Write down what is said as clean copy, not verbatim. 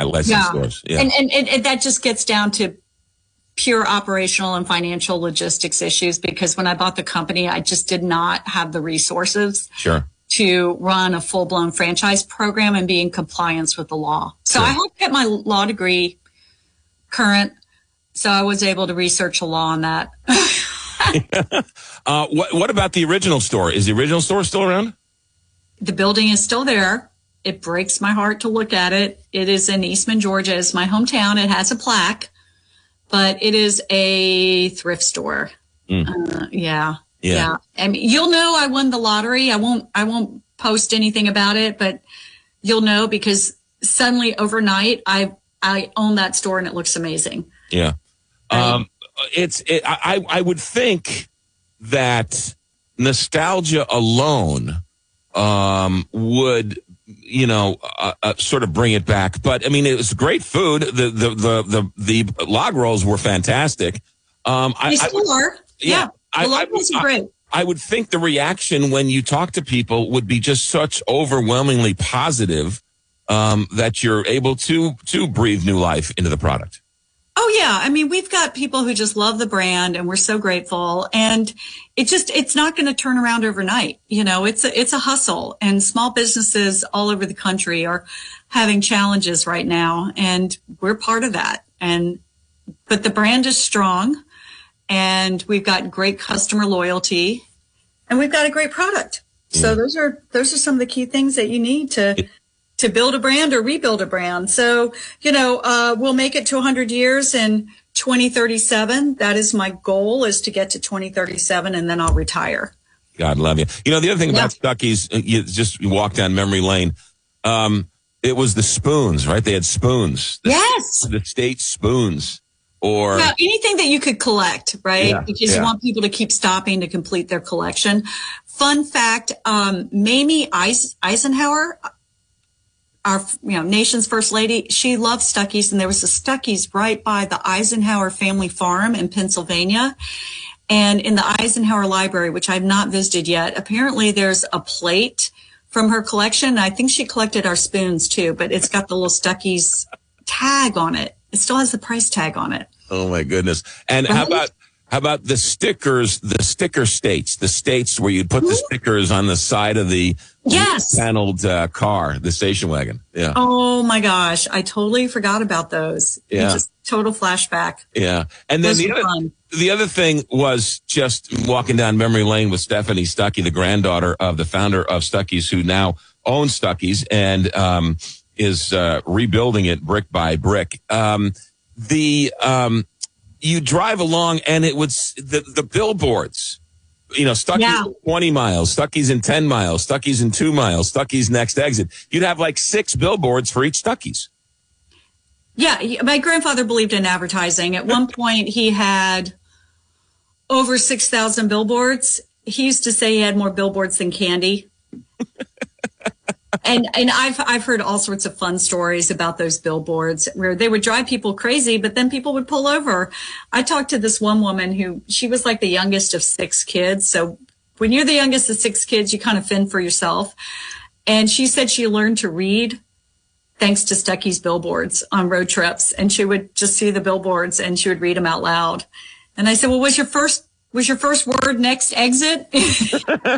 licensed stores. Yeah. And that just gets down to pure operational and financial logistics issues, because when I bought the company, I just did not have the resources to run a full-blown franchise program and be in compliance with the law. So I helped get my law degree current, so I was able to research the law on that. What about the original store? Is the original store still around? The building is still there. It breaks my heart to look at it. It is in Eastman, Georgia. It's my hometown. It has a plaque, but it is a thrift store. Yeah. I mean, you'll know I won the lottery. I won't post anything about it, but you'll know because suddenly overnight I own that store and it looks amazing. Yeah. I would think that nostalgia alone would sort of bring it back. But I mean, it was great food. The log rolls were fantastic. They still are. Yeah. The log rolls are great. I would think the reaction when you talk to people would be just such overwhelmingly positive that you're able to breathe new life into the product. Oh, yeah. I mean, we've got people who just love the brand and we're so grateful. And it's not going to turn around overnight. It's a hustle, and small businesses all over the country are having challenges right now. And we're part of that. But the brand is strong, and we've got great customer loyalty, and we've got a great product. So those are some of the key things that you need to build a brand or rebuild a brand. So, we'll make it to 100 years in 2037. That is my goal, is to get to 2037, and then I'll retire. God love you. The other thing about Stuckey's, you walk down memory lane. It was the spoons, right? They had spoons. The state spoons. Or anything that you could collect, right? Because you want people to keep stopping to complete their collection. Fun fact, Mamie Eisenhower, our nation's first lady, she loved Stuckey's, and there was a Stuckey's right by the Eisenhower family farm in Pennsylvania. And in the Eisenhower Library, which I've not visited yet, apparently there's a plate from her collection. I think she collected our spoons too, but it's got the little Stuckey's tag on it. It still has the price tag on it. Oh my goodness. And how about the stickers, the sticker states, the states where you'd put the stickers on the side of the paneled car, the station wagon. Yeah. Oh my gosh. I totally forgot about those. Yeah. Just total flashback. Yeah. And then the other thing was just walking down memory lane with Stephanie Stuckey, the granddaughter of the founder of Stuckey's, who now owns Stuckey's and is rebuilding it brick by brick. You drive along and it would the billboards, Stuckey's in 20 miles, Stuckey's in 10 miles, Stuckey's in 2 miles, Stuckey's next exit. You'd have like 6 billboards for each Stuckey's. Yeah, my grandfather believed in advertising. At one point, he had over 6,000 billboards. He used to say he had more billboards than candy. And I've heard all sorts of fun stories about those billboards where they would drive people crazy, but then people would pull over. I talked to this one woman she was like the youngest of 6 kids. So when you're the youngest of 6 kids, you kind of fend for yourself. And she said she learned to read thanks to Stuckey's billboards on road trips. And she would just see the billboards and she would read them out loud. And I said, well, was your first word next exit?